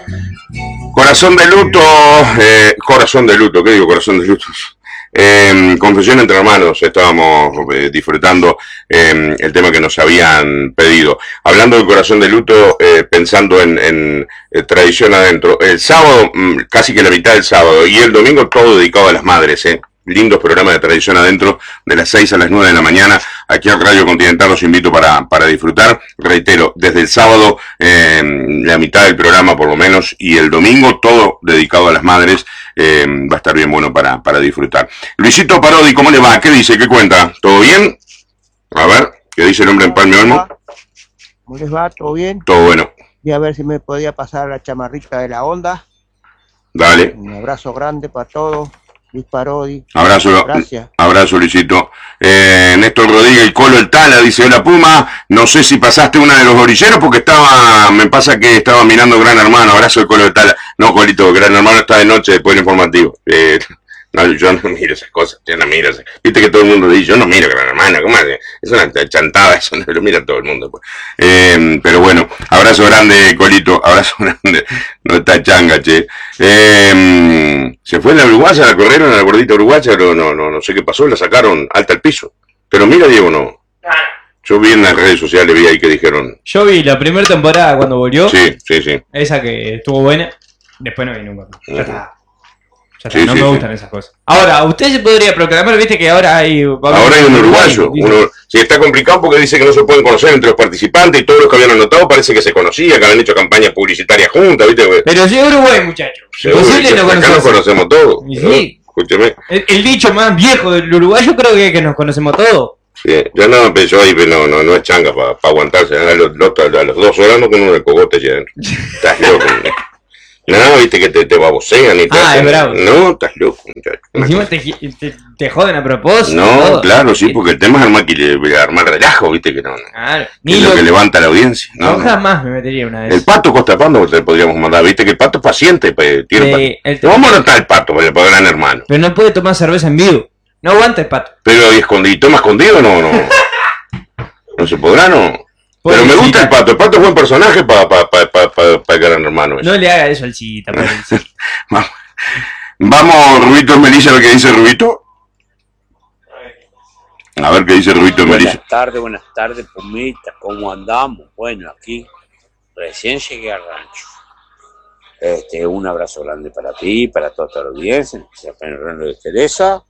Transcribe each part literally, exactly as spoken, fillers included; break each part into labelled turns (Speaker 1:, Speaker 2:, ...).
Speaker 1: Corazón de luto, eh, corazón de luto, ¿qué digo? Corazón de luto. Eh, Confesión entre hermanos, estábamos eh, disfrutando eh, el tema que nos habían pedido. Hablando del corazón de luto, eh, pensando en, en eh, tradición adentro. El sábado, casi que la mitad del sábado, y el domingo todo dedicado a las madres, ¿eh? Lindos programas de tradición adentro, de las seis a las nueve de la mañana, aquí al Radio Continental los invito para, para disfrutar, reitero, desde el sábado, eh, la mitad del programa por lo menos, y el domingo todo dedicado a las madres, eh, va a estar bien bueno para, para disfrutar. Luisito Parodi, ¿cómo le va? ¿Qué dice? ¿Qué cuenta? ¿Todo bien? A ver, ¿qué dice el hombre en Palme Olmo?
Speaker 2: ¿Cómo les va? ¿Todo bien?
Speaker 1: Todo bueno.
Speaker 2: Y a ver si me podía pasar la chamarrita de la onda.
Speaker 1: Dale.
Speaker 2: Un abrazo grande para todos. Luis Parodi.
Speaker 1: Abrazo,
Speaker 2: gracias.
Speaker 1: Abrazo, Luisito. Eh, Néstor Rodríguez, el Colo el Tala, dice, hola Puma, no sé si pasaste una de los orilleros porque estaba, me pasa que estaba mirando Gran Hermano. Abrazo, el Colo el Tala. No, Colito, Gran Hermano está de noche después del informativo. Eh, no, yo no miro esas cosas, yo no miro esas. Viste que todo el mundo dice, yo no miro Gran Hermano, ¿cómo es? Es una chantada, eso no lo mira todo el mundo. Pues. Eh, pero bueno, abrazo grande, Colito, abrazo grande. No está changa, che. Eh, se fue la uruguaya, la corrieron a la gordita uruguaya, no, no, no, no sé qué pasó, la sacaron alta al piso. Pero mira, Diego, no. Yo vi en las redes sociales, vi ahí que dijeron.
Speaker 3: Yo vi la primera temporada cuando volvió.
Speaker 1: Sí, sí, sí.
Speaker 3: Esa que estuvo buena. Después no vi nunca. Ya está. Ya está.
Speaker 1: Sí,
Speaker 3: no
Speaker 1: sí,
Speaker 3: me gustan
Speaker 1: sí.
Speaker 3: esas cosas. Ahora, usted se podría proclamar, viste que ahora hay.
Speaker 1: Ahora hay un uruguayo. Uno, sí, está complicado porque dice que no se pueden conocer entre los participantes y todos los que habían anotado parece que se conocía, que habían hecho campañas publicitarias juntas, ¿viste?
Speaker 3: Pero sí, Uruguay, muchacho.
Speaker 1: Imposible no conocerse. Acá nos conocemos todos.
Speaker 3: Sí.
Speaker 1: Escúcheme.
Speaker 3: El, el dicho más viejo del uruguayo creo que es que nos conocemos todos.
Speaker 1: Sí, ya no, pero yo ahí no, no, no es changa para pa aguantarse. A los, los, a los dos horas no con uno de cogote allá adentro. Estás loco. No, viste que te, te babosean y te
Speaker 3: ah,
Speaker 1: hacen.
Speaker 3: Es bravo.
Speaker 1: No, estás loco, muchacho.
Speaker 3: Encima te, te, te joden a propósito.
Speaker 1: No,
Speaker 3: todo.
Speaker 1: claro, sí, porque el tema es armar, armar relajo, viste que no.
Speaker 3: Claro.
Speaker 1: Ni es lo, lo que levanta la audiencia. No,
Speaker 3: no jamás me metería una vez.
Speaker 1: El Pato Costa Pando te podríamos mandar, viste que el Pato es paciente. Pues, tiene eh, pa vamos a anotar el Pato para el Gran Hermano.
Speaker 3: Pero no puede tomar cerveza en vivo. No aguanta el Pato.
Speaker 1: Pero ¿y escondido? ¿Toma escondido? No, no. No se podrá, no. Pero me gusta el Pato. El Pato es buen personaje para pa, pa, pa, pa, pa el Gran Hermano.
Speaker 3: Eso. No le haga eso al Chita.
Speaker 1: Vamos, Vamos, Rubito Melissa, a ver qué dice Rubito. A ver qué dice Rubito Melissa.
Speaker 4: Buenas tardes, buenas tardes, Pumita. ¿Cómo andamos? Bueno, aquí recién llegué al rancho. Este, un abrazo grande para ti, para toda la audiencia, especial para el Reino de Teresa.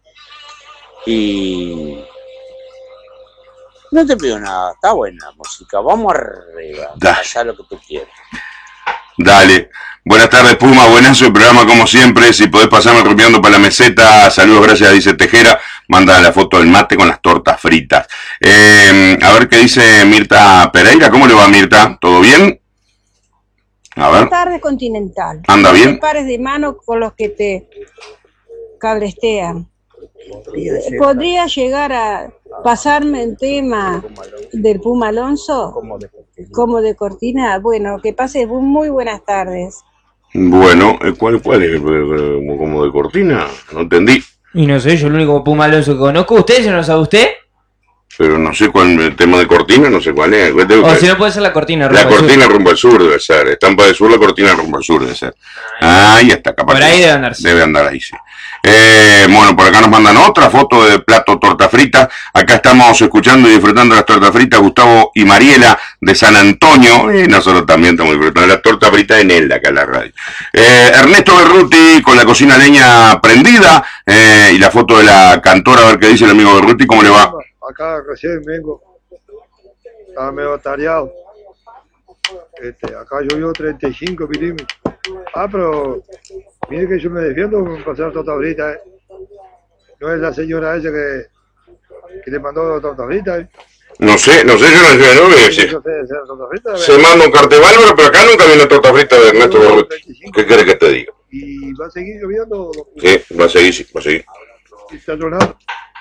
Speaker 4: Y no te pido nada, está buena la música, vamos arriba, allá lo que tú quieras.
Speaker 1: Dale. Buenas tardes, Puma, buenazo el programa como siempre, si podés pasarme rompiendo para la meseta, saludos, gracias, dice Tejera, manda la foto del mate con las tortas fritas. Eh, a ver qué dice Mirta Pereira, ¿cómo le va Mirta? ¿Todo bien? A ver.
Speaker 5: Buenas tardes, Continental.
Speaker 1: ¿Anda bien?
Speaker 5: No pares de mano con los que te cablestean. ¿Podría llegar a pasarme el tema del Puma Alonso? Como de cortina. Como de cortina. Bueno, que pases muy buenas tardes.
Speaker 1: Bueno, ¿cuál, cuál es? ¿Como de cortina? No entendí.
Speaker 3: Y no sé, yo el único Puma Alonso que conozco. ¿Usted, se lo sabe usted?
Speaker 1: Pero no sé cuál, el tema de cortina, no sé cuál es.
Speaker 3: O que, si no puede ser la cortina
Speaker 1: rumbo La cortina sur. rumbo al sur debe ser. Estampa de sur, la cortina rumbo al sur debe ser. Ah, ya está, capaz.
Speaker 3: Por ahí debe andar.
Speaker 1: Debe andar ahí, sí. Eh, bueno, por acá nos mandan otra foto de plato torta frita. Acá estamos escuchando y disfrutando de las tortas fritas. Gustavo y Mariela de San Antonio. Y nosotros también estamos disfrutando de las tortas fritas en Elda, acá en la radio. Eh, Ernesto Berruti con la cocina leña prendida. Eh, y la foto de la cantora, a ver qué dice el amigo Berruti. ¿Cómo le va?
Speaker 6: Acá recién vengo, estaba medio atareado. Este, acá llovió treinta y cinco milímetros. Ah, pero mire que yo me defiendo con pasar torta frita, ¿eh? No es la señora esa que, que le mandó torta frita, ¿eh?
Speaker 1: No sé, no sé, yo no sé, no sé. Se,
Speaker 6: frita,
Speaker 1: se manda un cartel bárbaro, pero acá nunca viene torta frita de Ernesto Berruti. ¿Qué quieres que te diga?
Speaker 6: ¿Y va a seguir lloviendo?
Speaker 1: Sí, va a seguir, sí, va a seguir.
Speaker 6: ¿Y está tronado?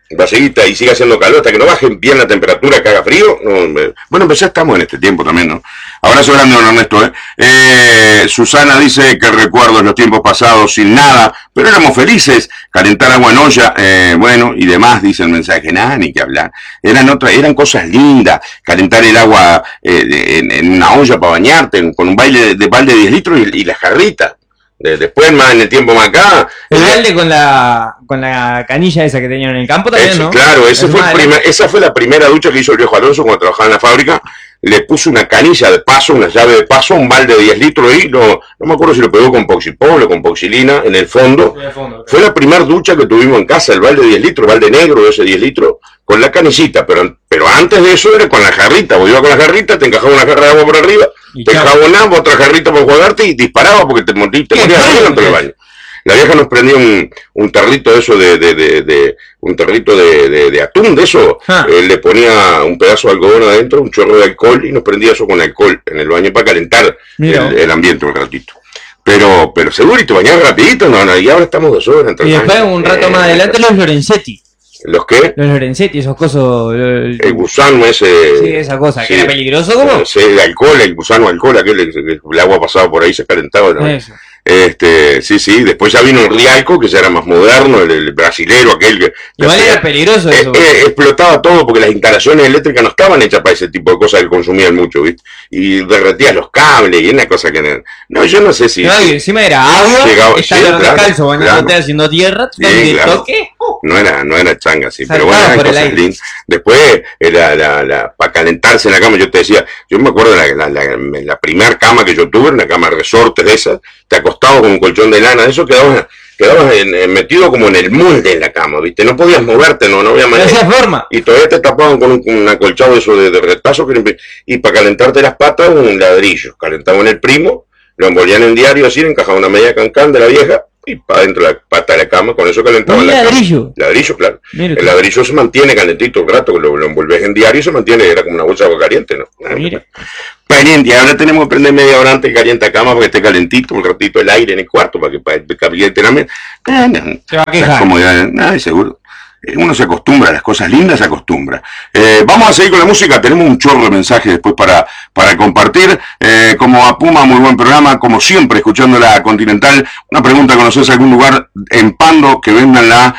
Speaker 1: Va a seguir y sigue haciendo calor hasta que no baje bien la temperatura, que haga frío. No, bueno, pues ya estamos en este tiempo también, ¿no? Abrazo grande, don Ernesto, ¿eh? Eh, Susana dice que recuerdo los tiempos pasados sin nada, pero éramos felices. Calentar agua en olla, eh, bueno, y demás, dice el mensaje. Nada, ni que hablar. Eran otras, eran cosas lindas. Calentar el agua eh, en, en una olla para bañarte, con un baile de, de balde de diez litros y, y las jarritas. De, después, más en el tiempo más acá.
Speaker 3: El
Speaker 1: eh,
Speaker 3: balde con la, con la canilla esa que tenían en el campo también,
Speaker 1: ese,
Speaker 3: ¿no?
Speaker 1: Claro, ese
Speaker 3: Es
Speaker 1: fue el
Speaker 3: madre.
Speaker 1: primer, esa fue la primera ducha que hizo el viejo Alonso cuando trabajaba en la fábrica. Le puso una canilla de paso, una llave de paso, un balde de diez litros ahí. No, no me acuerdo si lo pegó con poxipol o con poxilina en el fondo.
Speaker 3: En el fondo,
Speaker 1: Fue la primera ducha que tuvimos en casa, el balde de diez litros, el balde negro de ese diez litros, con la canillita. Pero, pero antes de eso era con la jarrita. Vos ibas con la jarrita, te encajaba una jarra de agua por arriba,
Speaker 3: Y
Speaker 1: te
Speaker 3: chao.
Speaker 1: enjabonabas otra jarrita para jugarte y disparabas porque te, morí- te
Speaker 3: ¿Qué
Speaker 1: morías
Speaker 3: fue?
Speaker 1: arriba dentro del baño. La vieja nos prendía un, un tarrito de eso de, de, de, de un tarrito de, de, de atún de eso,
Speaker 3: Ah.
Speaker 1: eh, le ponía un pedazo de algodón adentro, un chorro de alcohol y nos prendía eso con alcohol en el baño para calentar
Speaker 3: Mira.
Speaker 1: el, el ambiente un ratito. Pero, pero seguro, y te bañabas rapidito, no, no, y ahora estamos dos horas. entre
Speaker 3: Y
Speaker 1: el
Speaker 3: después,
Speaker 1: baño.
Speaker 3: un rato
Speaker 1: Eh,
Speaker 3: más adelante, los Lorenzetti.
Speaker 1: ¿Los qué?
Speaker 3: Los Lorenzetti, esos cosos. el-
Speaker 1: El gusano ese.
Speaker 3: Sí, esa cosa,
Speaker 1: sí.
Speaker 3: que era peligroso, ¿cómo?
Speaker 1: Eh, sí, el alcohol, el gusano alcohol, aquel, el, el agua pasaba por ahí, se calentaba. ¿no?
Speaker 3: Eso.
Speaker 1: Este, sí, sí, después ya vino el Rialco, que ya era más moderno, el, el brasilero, aquel que... que
Speaker 3: Igual
Speaker 1: hacía-
Speaker 3: era peligroso
Speaker 1: Eh,
Speaker 3: eso.
Speaker 1: eh, explotaba todo porque las instalaciones eléctricas no estaban hechas para ese tipo de cosas que consumían mucho, ¿viste? Y derretías los cables y una cosa que... No, no, yo no sé si...
Speaker 3: No, y encima era agua,
Speaker 1: Llegaba-
Speaker 3: estaba
Speaker 1: sí, claro,
Speaker 3: descalzo, bañándote
Speaker 1: claro.
Speaker 3: haciendo tierra,
Speaker 1: Sí,
Speaker 3: donde
Speaker 1: claro.
Speaker 3: toque. uh,
Speaker 1: No era, no era changa, sí, pero
Speaker 3: Saltaba
Speaker 1: bueno, eran
Speaker 3: por el
Speaker 1: cosas
Speaker 3: aire.
Speaker 1: lindas. Después, era la, la, para calentarse en la cama, yo te decía, yo me acuerdo de la, la, la, la primera cama que yo tuve, una cama resortes de esas, te acostabas con un colchón de lana, de eso quedabas, quedabas en, en, metido como en el molde en la cama, ¿viste? No podías moverte, no, no había
Speaker 3: De
Speaker 1: manera.
Speaker 3: esa forma.
Speaker 1: Y todavía te tapaban con un, con un acolchado de eso de, de retazo, que, y para calentarte las patas, un ladrillo. Calentaban el primo, lo envolvían en diario así, le encajaban una media cancán de la vieja, y para dentro de la pata de la cama, con eso calentaban
Speaker 3: Un
Speaker 1: la cama.
Speaker 3: ladrillo.
Speaker 1: Ladrillo, claro.
Speaker 3: Mira
Speaker 1: El
Speaker 3: tú.
Speaker 1: ladrillo se mantiene calentito un rato, lo, lo envolves en diario y se mantiene, era como una bolsa de agua caliente, ¿no?
Speaker 3: Mira.
Speaker 1: Caliente, y ahora tenemos que prender media hora antes caliente a cama para que esté calentito, un ratito el aire en el cuarto, para que para que caliente la mente. Eh, no,
Speaker 3: Se va a quejar.
Speaker 1: comodidad, nada, seguro. Eh, Uno se acostumbra a las cosas lindas, se acostumbra. Eh, vamos a seguir con la música, tenemos un chorro de mensajes después para, para compartir. Eh, como a Puma, muy buen programa, como siempre, escuchando la Continental. Una pregunta, ¿conoces algún lugar en Pando que vendan la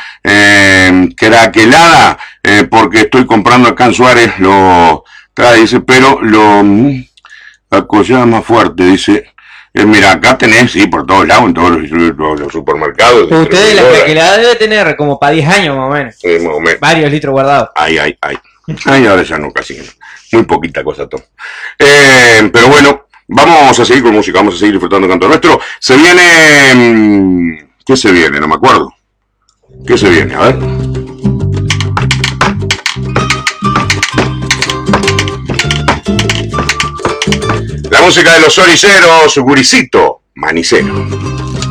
Speaker 1: eh, craquelada? Eh, porque estoy comprando acá en Suárez, lo trae, dice, pero lo... La cosa más fuerte, dice. Eh, mira, acá tenés, sí, por todos lados, en todos los, los, los supermercados.
Speaker 3: Ustedes la
Speaker 1: distribuidoras.
Speaker 3: craquelada debe tener como para diez años más o menos.
Speaker 1: Sí, más o menos.
Speaker 3: Varios litros guardados.
Speaker 1: Ay, ay, ay. Ay, ahora ya no, casi no. Muy poquita cosa todo. Eh, pero bueno, vamos a seguir con música, vamos a seguir disfrutando el canto nuestro. Se viene... mm, ¿Qué se viene? No me acuerdo. ¿Qué se viene? A ver. La música de los oriceros, Guricito, Manicero.